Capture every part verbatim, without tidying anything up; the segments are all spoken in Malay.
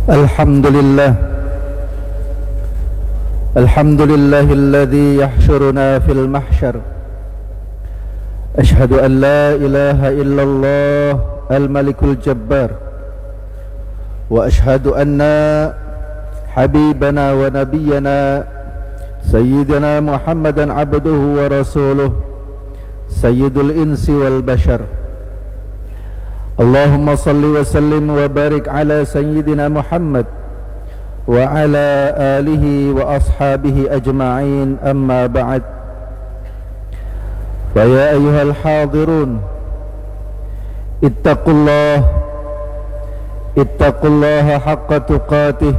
Alhamdulillah Alhamdulillahilladzi yahsyuruna fil mahsyar. Ashhadu an la ilaha illallah al-malikul jabbar. Wa ashhadu anna habibana wa nabiyyana sayyidina Muhammadan abduhu wa rasuluh sayyidul insi wal bashar. Allahumma salli wa sallim wa barik ala sayyidina Muhammad wa ala alihi wa ashabihi ajma'in, amma ba'd. Fa ya ayyuhal hadirun, ittaqullah ittaqullaha haqqa tuqatih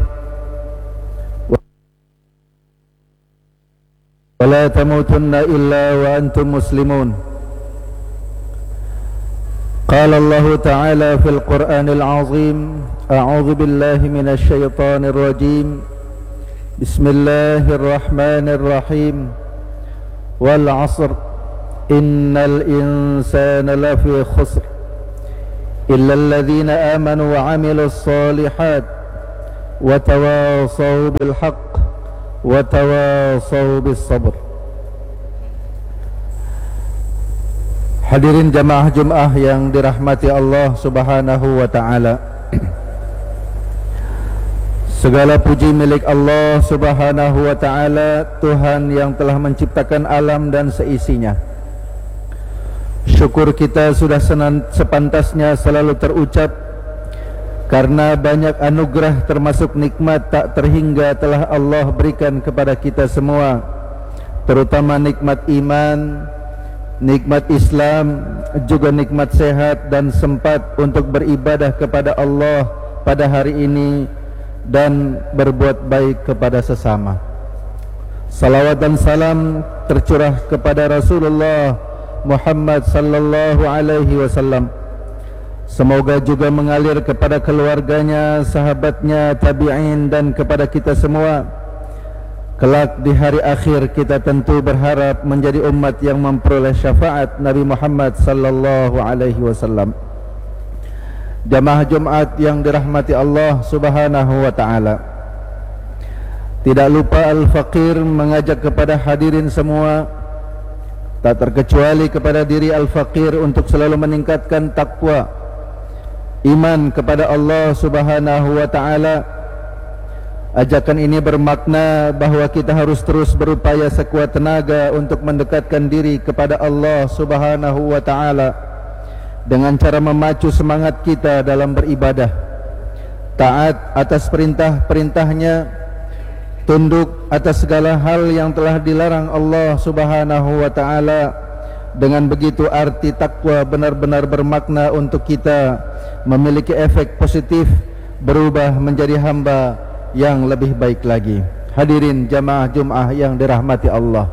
wa la tamutunna illa wa antum muslimun. قال الله تعالى في القرآن العظيم: أعوذ بالله من الشيطان الرجيم، بسم الله الرحمن الرحيم، والعصر إن الإنسان لفي خسر إلا الذين آمنوا وعملوا الصالحات وتواصوا بالحق وتواصوا بالصبر. Hadirin jamaah Jumat yang dirahmati Allah Subhanahu wa taala. Segala puji milik Allah Subhanahu wa taala, Tuhan yang telah menciptakan alam dan seisinya. Syukur kita sudah sepantasnya selalu terucap, karena banyak anugerah termasuk nikmat tak terhingga telah Allah berikan kepada kita semua, terutama nikmat iman, nikmat Islam, juga nikmat sehat dan sempat untuk beribadah kepada Allah pada hari ini dan berbuat baik kepada sesama. Salawat dan salam tercurah kepada Rasulullah Muhammad sallallahu alaihi wasallam. Semoga juga mengalir kepada keluarganya, sahabatnya, tabi'in dan kepada kita semua. Kelak di hari akhir kita tentu berharap menjadi umat yang memperoleh syafaat Nabi Muhammad sallallahu alaihi wasallam. Jamaah Jumat yang dirahmati Allah Subhanahu wa taala. Tidak lupa Al-Faqir mengajak kepada hadirin semua, tak terkecuali kepada diri Al-Faqir, untuk selalu meningkatkan takwa, iman kepada Allah Subhanahu wa taala. Ajakan ini bermakna bahawa kita harus terus berupaya sekuat tenaga untuk mendekatkan diri kepada Allah Subhanahu wa taala dengan cara memacu semangat kita dalam beribadah, taat atas perintah-perintahnya, tunduk atas segala hal yang telah dilarang Allah Subhanahu wa taala. Dengan begitu arti takwa benar-benar bermakna untuk kita memiliki efek positif, berubah menjadi hamba yang lebih baik lagi. Hadirin jamaah Jumat yang dirahmati Allah,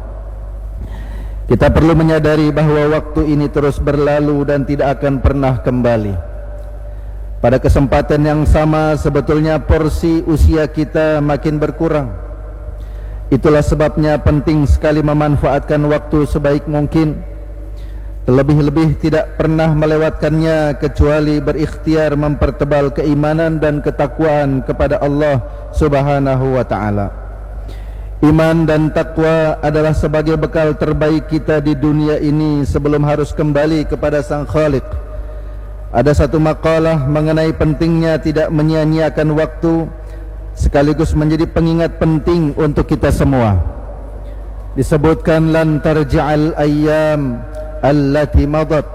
kita perlu menyadari bahawa waktu ini terus berlalu dan tidak akan pernah kembali. Pada kesempatan yang sama, sebetulnya porsi usia kita makin berkurang. Itulah sebabnya penting sekali memanfaatkan waktu sebaik mungkin. Terlebih-lebih tidak pernah melewatkannya kecuali berikhtiar mempertebal keimanan dan ketakwaan kepada Allah Subhanahu wa taala. Iman dan takwa adalah sebagai bekal terbaik kita di dunia ini sebelum harus kembali kepada Sang Khaliq. Ada satu makalah mengenai pentingnya tidak menyia-nyiakan waktu, sekaligus menjadi pengingat penting untuk kita semua. Disebutkan, lan tarji'al ayyam allati madat,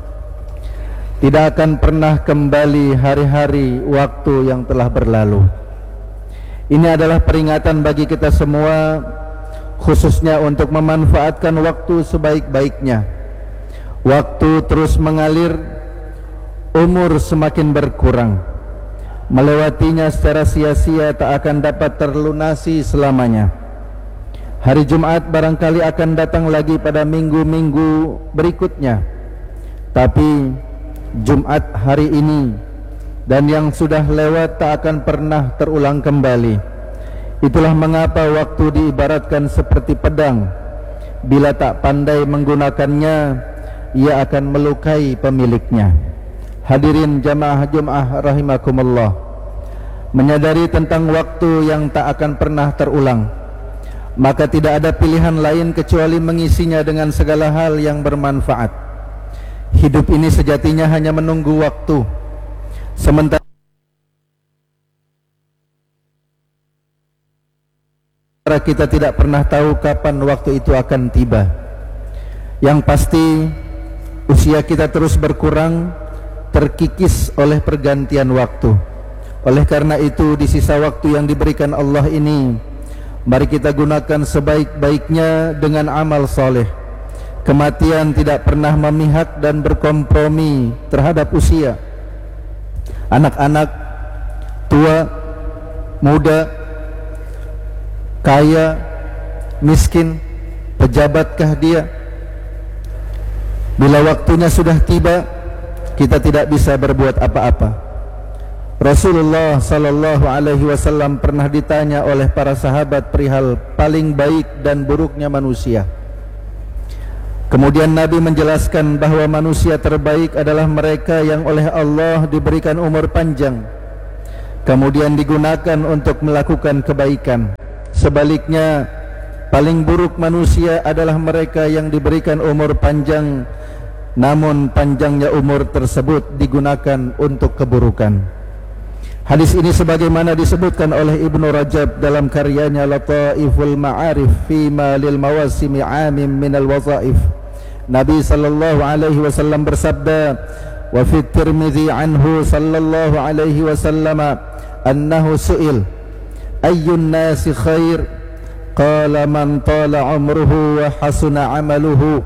tidak akan pernah kembali hari-hari waktu yang telah berlalu. Ini adalah peringatan bagi kita semua, khususnya untuk memanfaatkan waktu sebaik-baiknya. Waktu terus mengalir, umur semakin berkurang. Melewatinya secara sia-sia tak akan dapat terlunasi selamanya. Hari Jumat barangkali akan datang lagi pada minggu-minggu berikutnya, tapi Jumat hari ini dan yang sudah lewat tak akan pernah terulang kembali. Itulah mengapa waktu diibaratkan seperti pedang. Bila tak pandai menggunakannya, ia akan melukai pemiliknya. Hadirin jamaah Jumat rahimakumullah, menyadari tentang waktu yang tak akan pernah terulang, maka tidak ada pilihan lain kecuali mengisinya dengan segala hal yang bermanfaat. Hidup ini sejatinya hanya menunggu waktu, sementara kita tidak pernah tahu kapan waktu itu akan tiba. Yang pasti, usia kita terus berkurang, terkikis oleh pergantian waktu. Oleh karena itu, di sisa waktu yang diberikan Allah ini, mari kita gunakan sebaik-baiknya dengan amal soleh. Kematian tidak pernah memihak dan berkompromi terhadap usia. Anak-anak, tua, muda, kaya, miskin, pejabatkah dia, bila waktunya sudah tiba, kita tidak bisa berbuat apa-apa. Rasulullah sallallahu alaihi wasallam pernah ditanya oleh para sahabat perihal paling baik dan buruknya manusia. Kemudian Nabi menjelaskan bahawa manusia terbaik adalah mereka yang oleh Allah diberikan umur panjang, kemudian digunakan untuk melakukan kebaikan. Sebaliknya, paling buruk manusia adalah mereka yang diberikan umur panjang, namun panjangnya umur tersebut digunakan untuk keburukan. Hadis ini sebagaimana disebutkan oleh Ibnu Rajab dalam karyanya Lataiful Ma'arif Fima lil Mawasimi Amim minal Wazaif. Nabi sallallahu alaihi wasallam bersabda, wa fi Tirmidzi anhu sallallahu alaihi wasallam annahu su'il ayyun nasi khair, qala man tala umruhu wa hasuna amaluhu,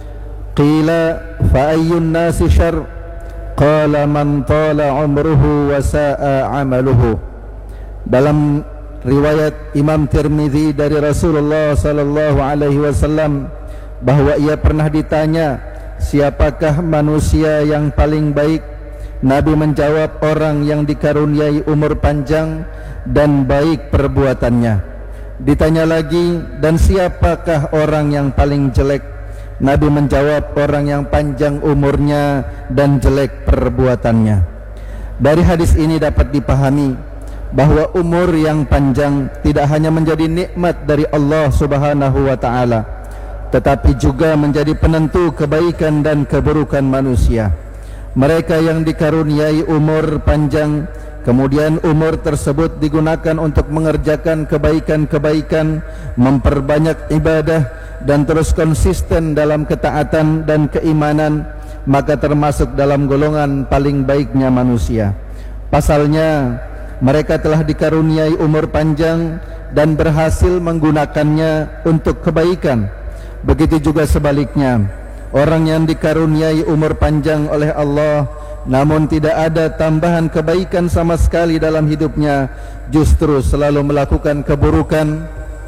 qila fa ayyun nasi syarr, qala man tala umruhu wa sa'a amaluhu. Dalam riwayat Imam Tirmidzi dari Rasulullah sallallahu alaihi wasallam bahwa ia pernah ditanya, siapakah manusia yang paling baik? Nabi menjawab, orang yang dikaruniai umur panjang dan baik perbuatannya. Ditanya lagi, dan siapakah orang yang paling jelek? Nabi menjawab, orang yang panjang umurnya dan jelek perbuatannya. Dari hadis ini dapat dipahami bahwa umur yang panjang tidak hanya menjadi nikmat dari Allah Subhanahu wa taala, tetapi juga menjadi penentu kebaikan dan keburukan manusia. Mereka yang dikaruniai umur panjang, kemudian umur tersebut digunakan untuk mengerjakan kebaikan-kebaikan, memperbanyak ibadah, dan terus konsisten dalam ketaatan dan keimanan, maka termasuk dalam golongan paling baiknya manusia. Pasalnya, mereka telah dikaruniai umur panjang dan berhasil menggunakannya untuk kebaikan. Begitu juga sebaliknya, orang yang dikaruniai umur panjang oleh Allah namun tidak ada tambahan kebaikan sama sekali dalam hidupnya, justru selalu melakukan keburukan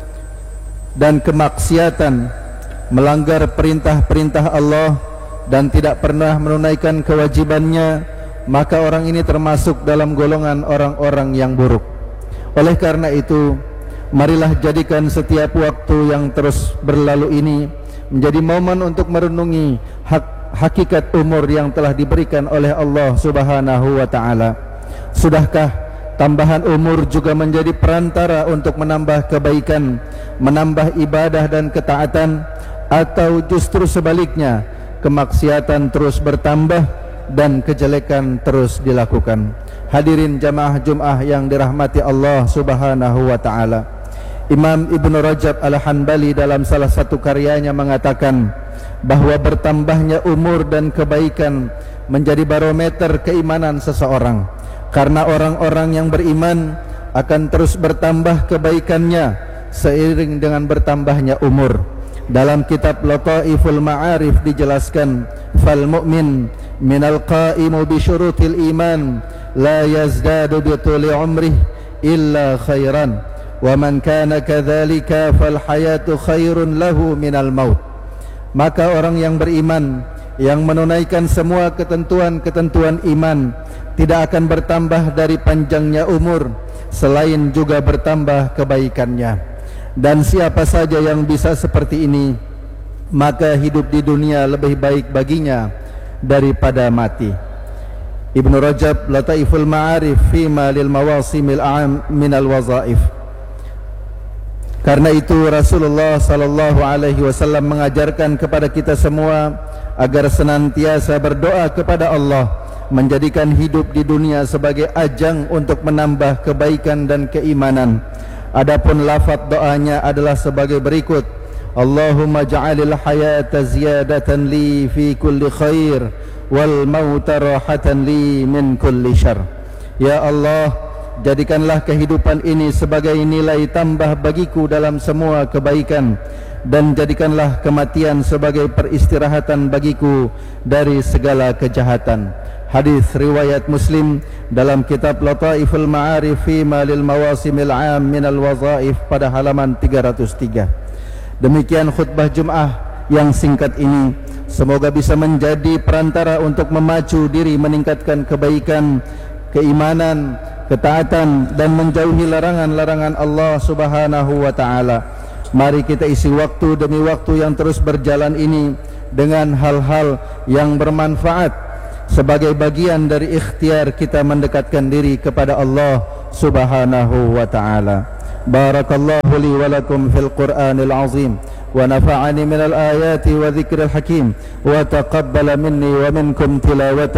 dan kemaksiatan, melanggar perintah-perintah Allah dan tidak pernah menunaikan kewajibannya, maka orang ini termasuk dalam golongan orang-orang yang buruk. Oleh karena itu, marilah jadikan setiap waktu yang terus berlalu ini menjadi momen untuk merenungi hak, hakikat umur yang telah diberikan oleh Allah Subhanahu wa taala. Sudahkah tambahan umur juga menjadi perantara untuk menambah kebaikan, menambah ibadah dan ketaatan, atau justru sebaliknya, kemaksiatan terus bertambah dan kejelekan terus dilakukan? Hadirin jamaah Jumat yang dirahmati Allah Subhanahu wa taala. Imam Ibn Rajab Al-Hanbali dalam salah satu karyanya mengatakan bahwa bertambahnya umur dan kebaikan menjadi barometer keimanan seseorang, karena orang-orang yang beriman akan terus bertambah kebaikannya seiring dengan bertambahnya umur. Dalam kitab Lataiful Ma'arif dijelaskan, fal mu'min minal qa'imu bi syurutil iman la yazdadu bi tuli umrih illa khairan, wa man kana kadzalika fal hayatu khairun lahu minal maut. Maka orang yang beriman yang menunaikan semua ketentuan-ketentuan iman tidak akan bertambah dari panjangnya umur, selain juga bertambah kebaikannya. Dan siapa saja yang bisa seperti ini, maka hidup di dunia lebih baik baginya daripada mati. Ibnu Rajab Lataiful Ma'arif Fima lil Mawasimil A'am Minal Wazaif. Karena itu Rasulullah sallallahu alaihi wasallam mengajarkan kepada kita semua agar senantiasa berdoa kepada Allah, menjadikan hidup di dunia sebagai ajang untuk menambah kebaikan dan keimanan. Adapun lafaz doanya adalah sebagai berikut: Allahumma ja'alil hayata ziyadatan li fi kulli khair wal mauta rahatan li min kulli syarr. Ya Allah, jadikanlah kehidupan ini sebagai nilai tambah bagiku dalam semua kebaikan, dan jadikanlah kematian sebagai peristirahatan bagiku dari segala kejahatan. Hadis riwayat Muslim dalam kitab Lataiful Ma'arif Fima lil Mawasimil 'Am Minal Wazaif pada halaman tiga ratus tiga. Demikian khutbah Jum'ah yang singkat ini. Semoga bisa menjadi perantara untuk memacu diri meningkatkan kebaikan, keimanan, ketaatan, dan menjauhi larangan-larangan Allah Subhanahu wa ta'ala. Mari kita isi waktu demi waktu yang terus berjalan ini dengan hal-hal yang bermanfaat sebagai bagian dari ikhtiar kita mendekatkan diri kepada Allah Subhanahu wa ta'ala. Barakallahu li wa lakum fil Qur'anil azim wa nafa'ani minal ayati wa dhikril hakim wa taqabbala minni wa minkum tilawata